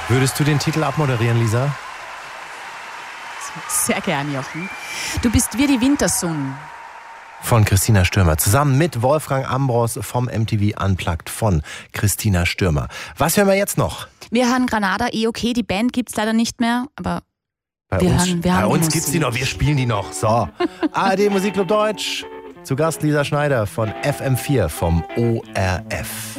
Würdest du den Titel abmoderieren, Lisa? Sehr gern, Jochen. Du bist wie die Wintersonne. Von Christina Stürmer. Zusammen mit Wolfgang Ambros vom MTV Unplugged von Christina Stürmer. Was hören wir jetzt noch? Wir hören Granada, okay, die Band gibt's leider nicht mehr, aber Bei uns gibt's die noch, wir spielen die noch. So, ARD Musikclub Deutsch. Zu Gast Lisa Schneider von FM4 vom ORF.